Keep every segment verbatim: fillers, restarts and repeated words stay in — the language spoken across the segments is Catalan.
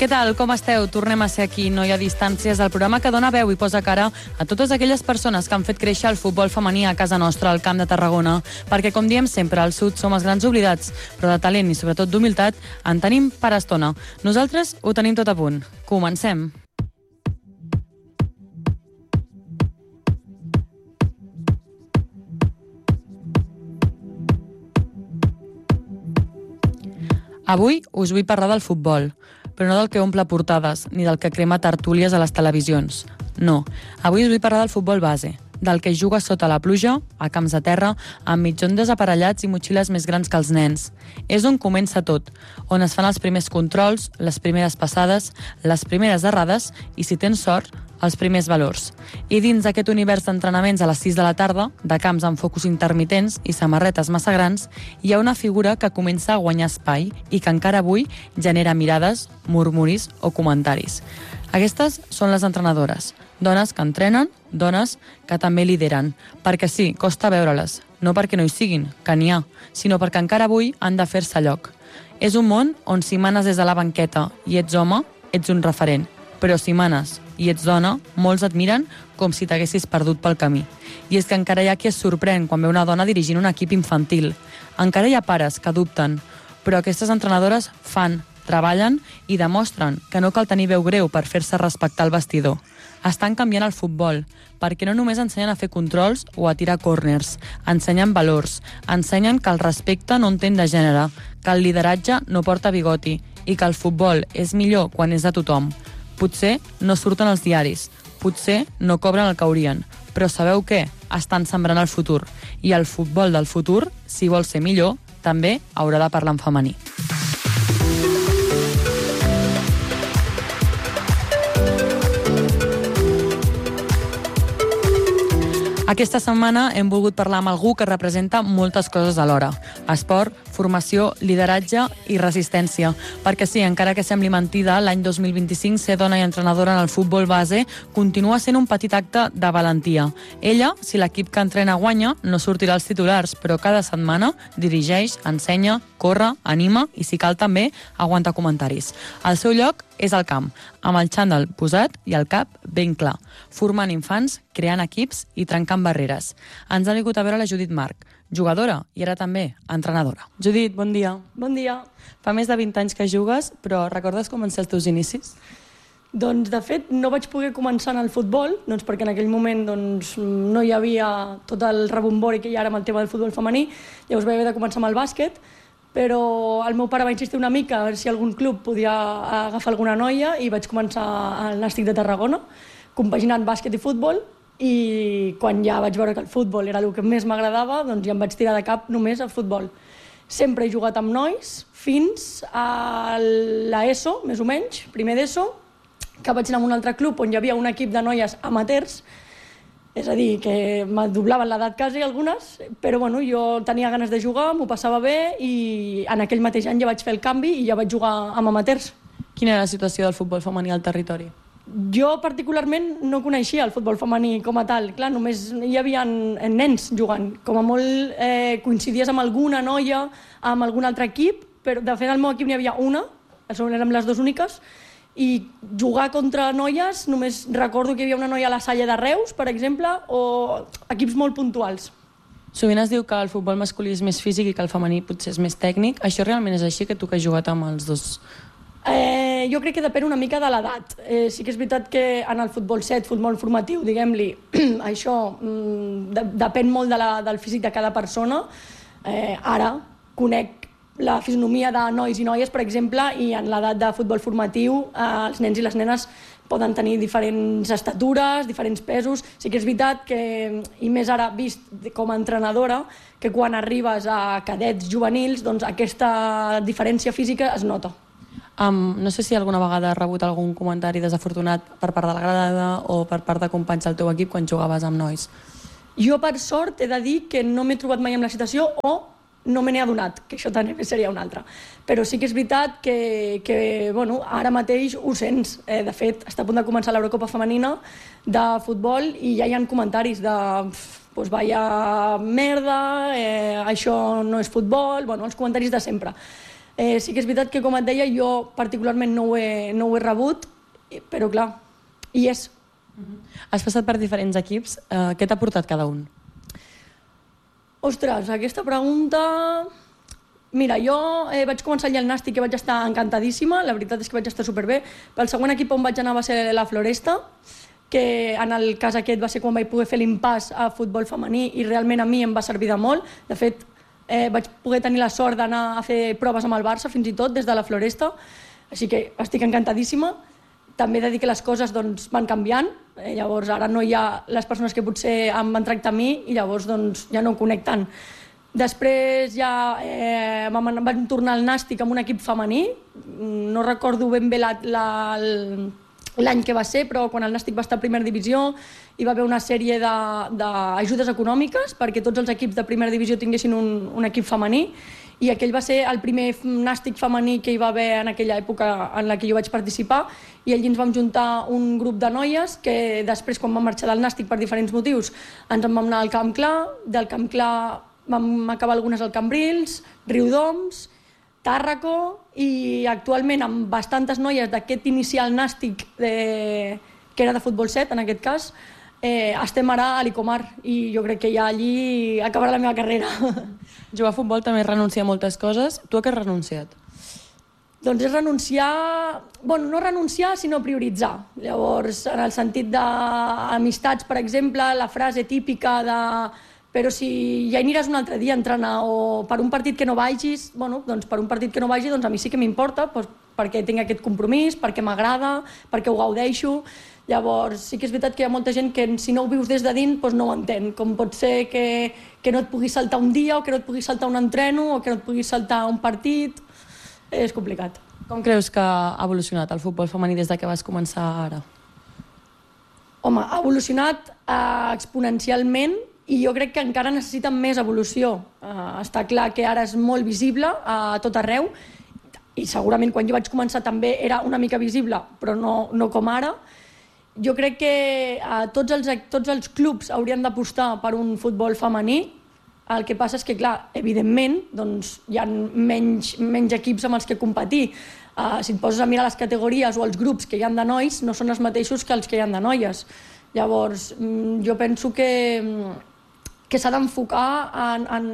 Què tal? Com esteu? Tornem a ser aquí, No hi ha distàncies, el programa que dona veu i posa cara a totes aquelles persones que han fet créixer el futbol femení a casa nostra, al Camp de Tarragona. Perquè, com diem sempre, al sud som els grans oblidats, però de talent i sobretot d'humilitat en tenim per estona. Nosaltres ho tenim tot a punt. Comencem. Avui us vull parlar del futbol, però no del que omple portades, ni del que crema tertúlies a les televisions. No, avui us vull parlar del futbol base, del que juga sota la pluja, a camps de terra, amb mitjons desaparellats i motxilles més grans que els nens. És on comença tot, on es fan els primers controls, les primeres passades, les primeres errades i, si tens sort, els primers valors. I dins d'aquest univers d'entrenaments a les sis de la tarda, de camps amb focus intermitents i samarretes massa grans, hi ha una figura que comença a guanyar espai i que encara avui genera mirades, murmuris o comentaris. Aquestes són les entrenadores, dones que entrenen, dones que també lideren, perquè sí, costa veure-les, no perquè no hi siguin, que n'hi ha, sinó perquè encara avui han de fer-se lloc. És un món on si manes des de la banqueta i ets home, ets un referent, però si manes i ets dona, molts et miren com si t'haguessis perdut pel camí. I és que encara hi ha qui es sorprèn quan veu una dona dirigint un equip infantil. Encara hi ha pares que dubten, però aquestes entrenadores fan, treballen i demostren que no cal tenir veu greu per fer-se respectar el vestidor. Estan canviant el futbol, perquè no només ensenyen a fer controls o a tirar córners, ensenyen valors, ensenyen que el respecte no entén de gènere, que el lideratge no porta bigoti i que el futbol és millor quan és de tothom. Potser no surten als diaris, potser no cobren el que haurien, però sabeu què? Estan sembrant el futur. I el futbol del futur, si vol ser millor, també haurà de parlar en femení. Aquesta setmana hem volgut parlar amb algú que representa moltes coses alhora. Esport, formació, lideratge i resistència. Perquè sí, encara que sembli mentida, l'any dos mil vint-i-cinc ser dona i entrenadora en el futbol base continua sent un petit acte de valentia. Ella, si l'equip que entrena guanya, no sortirà als titulars, però cada setmana dirigeix, ensenya, corre, anima i, si cal també, aguanta comentaris. El seu lloc és al camp, amb el xandall posat i el cap ben clar, formant infants, creant equips i trencant barreres. Ens ha vingut a veure la Judit March, jugadora i ara també entrenadora. Judit, bon dia. Bon dia. Fa més de vint anys que jugues, però recordes com van ser els teus inicis? Doncs, de fet, no vaig poder començar en el futbol, doncs perquè en aquell moment doncs, no hi havia tot el rebombori que hi ha ara amb el tema del futbol femení, llavors vaig haver de començar amb el bàsquet, però el meu pare va insistir una mica a veure si algun club podia agafar alguna noia i vaig començar al Nàstic de Tarragona, compaginant bàsquet i futbol, i quan ja vaig veure que el futbol era el que més m'agradava, doncs ja em vaig tirar de cap només al futbol. Sempre he jugat amb nois fins a l'ESO, més o menys, primer d'ESO, que vaig anar a un altre club on hi havia un equip de noies amateurs, és a dir, que me doblaven l'edat quasi algunes, però bueno, jo tenia ganes de jugar, m'ho passava bé i en aquell mateix any ja vaig fer el canvi i ja vaig jugar amb amateurs. Quina era la situació del futbol femení al territori? Jo particularment no coneixia el futbol femení com a tal, clar, només hi havia nens jugant, com a molt eh, coincidies amb alguna noia, amb algun altre equip, però de fet al meu equip n'hi havia una, érem les dues úniques, i jugar contra noies, només recordo que hi havia una noia a la Salle de Reus, per exemple, o equips molt puntuals. Sovint es diu que el futbol masculí és més físic i que el femení potser és més tècnic. Això realment és així, que tu que has jugat amb els dos? Eh, jo crec que depèn una mica de l'edat. Eh, sí que és veritat que en el futbol set, futbol formatiu, diguem-li, això mm, de, depèn molt de la, del físic de cada persona. Eh, ara conec la fisonomia de nois i noies, per exemple, i en l'edat de futbol formatiu eh, els nens i les nenes poden tenir diferents estatures, diferents pesos. Sí que és veritat que, i més ara vist com a entrenadora, que quan arribes a cadets juvenils, doncs aquesta diferència física es nota. Um, no sé si alguna vegada has rebut algun comentari desafortunat per part de la grada o per part de companys del teu equip quan jugaves amb nois. Jo, per sort, he de dir que no m'he trobat mai en la situació o no me n'he adonat, que això també seria una altra. Però sí que és veritat que, que bueno, ara mateix ho sents. Eh, de fet, està a punt de començar l'Eurocopa femenina de futbol i ja hi ha comentaris de pues vaya merda, eh, això no és futbol, bueno, els comentaris de sempre. Eh, sí que és veritat que, com et deia, jo particularment no ho he, no ho he rebut, però clar, hi és. Uh-huh. Has passat per diferents equips. Uh, què t'ha portat cada un? Ostres, aquesta pregunta... Mira, jo eh, vaig començar allà al Nàstic i vaig estar encantadíssima, la veritat és que vaig estar superbé. Pel segon equip on vaig anar va ser la Floresta, que en el cas aquest va ser quan vaig poder fer l'impàs a futbol femení i realment a mi em va servir de molt. De fet, eh, vaig poder tenir la sort d'anar a fer proves amb el Barça, fins i tot, des de la Floresta, així que estic encantadíssima. També he de dir que les coses doncs, van canviant, eh, llavors ara no hi ha les persones que potser em van tractar a mi i llavors doncs, ja no connecten. Després ja eh, vam, vam tornar al Nàstic amb un equip femení, no recordo ben bé l'any que va ser, però quan el Nàstic va estar a primera divisió hi va haver una sèrie d'ajudes econòmiques perquè tots els equips de primera divisió tinguessin un, un equip femení i aquell va ser el primer Nàstic femení que hi va haver en aquella època en la que jo vaig participar i allí ens vam juntar un grup de noies que després, quan vam marxar del Nàstic per diferents motius, ens en vam anar al Camp Clar, del Camp Clar vam acabar algunes al Cambrils, Riudoms, Tàrraco i actualment amb bastantes noies d'aquest inicial Nàstic de, que era de futbol set en aquest cas, eh, estem ara a l'Icomar i jo crec que ja allí acabarà la meva carrera. Jugar a futbol també és renunciar a moltes coses. Tu a què has renunciat? Doncs és renunciar, bueno, no renunciar sinó prioritzar. Llavors, en el sentit d'amistats, per exemple, la frase típica de però si ja aniràs un altre dia a entrenar o per un partit que no vagis, bueno, doncs per un partit que no vagi doncs a mi sí que m'importa, doncs perquè tinc aquest compromís, perquè m'agrada, perquè ho gaudeixo. Llavors sí que és veritat que hi ha molta gent que si no ho vius des de dins doncs no ho entén, com pot ser que, que no et puguis saltar un dia o que no et puguis saltar un entreno o que no et puguis saltar un partit, és complicat. Com creus que ha evolucionat el futbol femení des de que vas començar ara? Home, ha evolucionat eh, exponencialment i jo crec que encara necessiten més evolució. Uh, està clar que ara és molt visible a tot arreu i segurament quan jo vaig començar també era una mica visible, però no, no com ara. Jo crec que uh, tots, els, tots els clubs haurien d'apostar per un futbol femení. El que passa és que, clar, evidentment, doncs, hi ha menys, menys equips amb els que competir. Uh, si et poses a mirar les categories o els grups que hi ha de nois, no són els mateixos que els que hi ha de noies. Llavors, jo penso que que s'ha d'enfocar en, en,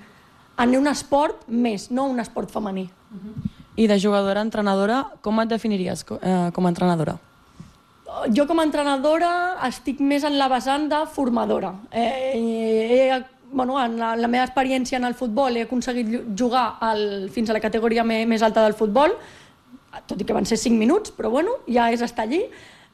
en un esport més, no un esport femení. Uh-huh. I de jugadora a entrenadora, com et definiries eh, com a entrenadora? Jo com a entrenadora estic més en la vessant de formadora. Eh, he, bueno, en la, la meva experiència en el futbol he aconseguit jugar al, fins a la categoria me, més alta del futbol, tot i que van ser cinc minuts, però bueno, ja és estar allí.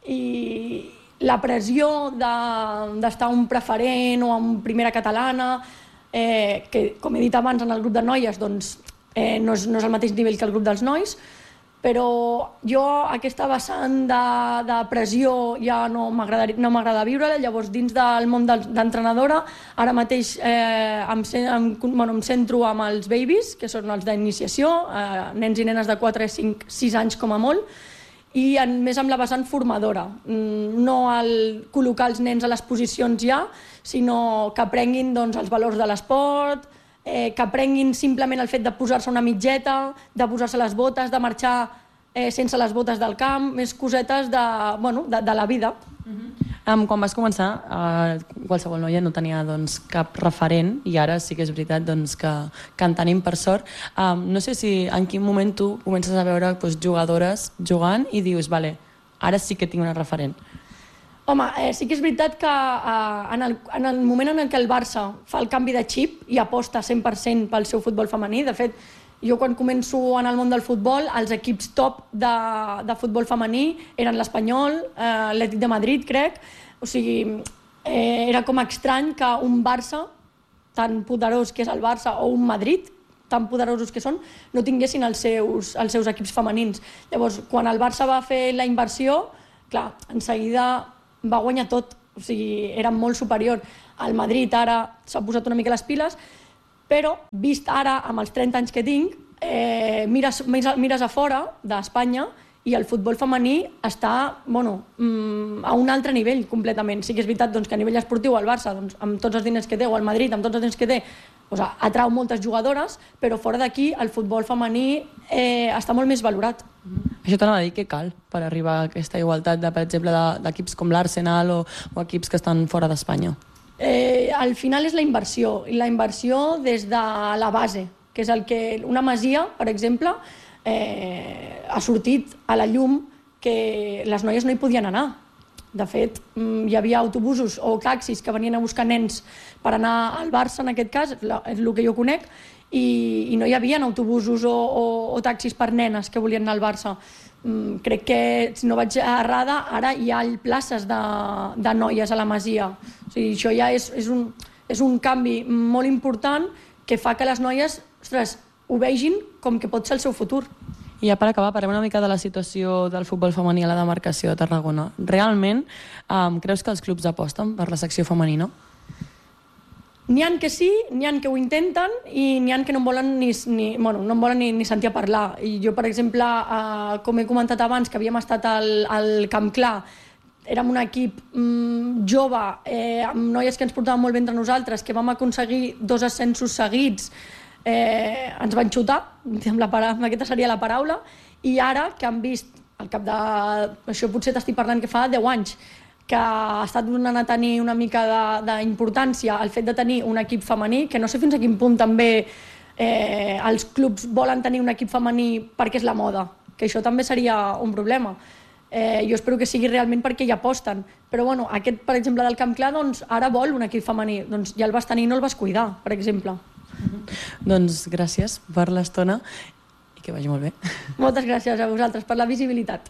I la pressió d'estar un preferent o en primera catalana, eh, que com he dit abans en el grup de noies doncs, eh, no, és, no és el mateix nivell que el grup dels nois, però jo aquesta vessant de, de pressió ja no m'agrada no viure-la, llavors dins del món d'entrenadora ara mateix eh, em, em, bueno, em centro amb els babies, que són els d'iniciació, eh, nens i nenes de quatre, cinc, sis anys com a molt, i en, més amb la vessant formadora, no el col·locar els nens a les posicions ja, sinó que aprenguin doncs, els valors de l'esport, eh, que aprenguin simplement el fet de posar-se una mitgeta, de posar-se les botes, de marxar eh, sense les botes del camp, més cosetes de, bueno, de, de la vida. Uh-huh. Um, quan vas començar, uh, qualsevol noia no tenia doncs, cap referent i ara sí que és veritat doncs, que, que en tenim per sort. Um, no sé si en quin moment tu comences a veure doncs, jugadores jugant i dius, vale, ara sí que tinc una referent. Home, eh, sí que és veritat que eh, en, el, en el moment en què el Barça fa el canvi de xip i aposta cent per cent pel seu futbol femení, de fet, jo quan començo en el món del futbol, els equips top de, de futbol femení eren l'Espanyol, eh, l'Atlètic de Madrid, crec. O sigui, eh, era com estrany que un Barça, tan poderós que és el Barça, o un Madrid, tan poderosos que són, no tinguessin els seus, els seus equips femenins. Llavors, quan el Barça va fer la inversió, clar, en seguida va guanyar tot. O sigui, era molt superior. El Madrid ara s'ha posat una mica les piles, però vist ara, amb els trenta anys que tinc, eh, mires, mires a fora d'Espanya i el futbol femení està bueno, a un altre nivell completament. Sí que és veritat doncs, que a nivell esportiu el Barça, doncs, amb tots els diners que té, o el Madrid, amb tots els diners que té, doncs, atrau moltes jugadores, però fora d'aquí el futbol femení eh, està molt més valorat. Això t'anava a dir, què cal per arribar a aquesta igualtat, de, per exemple, d'equips com l'Arsenal o, o equips que estan fora d'Espanya? Eh, al final és la inversió, i la inversió des de la base, que és el que una masia, per exemple, eh, ha sortit a la llum que les noies no hi podien anar. De fet, hi havia autobusos o taxis que venien a buscar nens per anar al Barça, en aquest cas, és el que jo conec, i, i no hi havia autobusos o, o, o taxis per nenes que volien anar al Barça. Mm, crec que, si no vaig errada, ara hi ha places de, de noies a la masia. O sigui, això ja és, és, un, és un canvi molt important que fa que les noies, ostres, ho vegin com que pot ser el seu futur. I ja per acabar, parlem una mica de la situació del futbol femení a la demarcació de Tarragona. Realment, um, creus que els clubs aposten per la secció femenina? N'hi ha que sí, n'hi ha que ho intenten i n'hi ha que no en volen ni, ni, bueno, no en volen ni, ni sentir a parlar. I jo, per exemple, eh, com he comentat abans, que havíem estat al, al Camp Clar, érem un equip mm, jove, eh, amb noies que ens portaven molt bé entre nosaltres, que vam aconseguir dos ascensos seguits, eh, ens van xutar, amb la para... aquesta seria la paraula, i ara que han vist, al cap de... això potser t'estic parlant que fa deu anys, que ha estat donant a tenir una mica d'importància el fet de tenir un equip femení, que no sé fins a quin punt també eh, els clubs volen tenir un equip femení perquè és la moda, que això també seria un problema. Eh, jo espero que sigui realment perquè hi aposten, però bueno, aquest, per exemple, del Camp Clar, doncs, ara vol un equip femení, doncs ja el vas tenir i no el vas cuidar, per exemple. Mm-hmm. Doncs gràcies per l'estona i que vagi molt bé. Moltes gràcies a vosaltres per la visibilitat.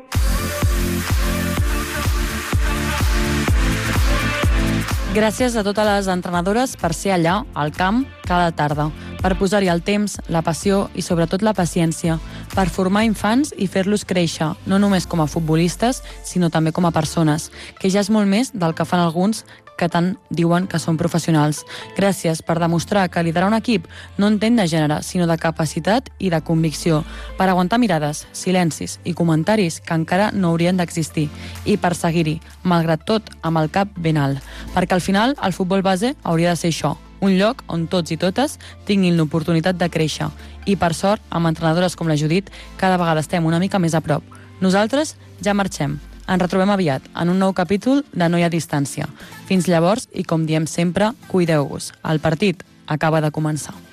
Gràcies a totes les entrenadores per ser allà, al camp, cada tarda, per posar-hi el temps, la passió i sobretot la paciència, per formar infants i fer-los créixer, no només com a futbolistes, sinó també com a persones, que ja és molt més del que fan alguns que tant diuen que són professionals. Gràcies per demostrar que liderar un equip no entén de gènere, sinó de capacitat i de convicció, per aguantar mirades, silencis i comentaris que encara no haurien d'existir, i per seguir-hi, malgrat tot, amb el cap ben alt. Perquè al final el futbol base hauria de ser això, un lloc on tots i totes tinguin l'oportunitat de créixer. I per sort, amb entrenadores com la Judit, cada vegada estem una mica més a prop. Nosaltres ja marxem. Ens retrobem aviat en un nou capítol de No hi ha distància. Fins llavors, i com diem sempre, cuideu-vos. El partit acaba de començar.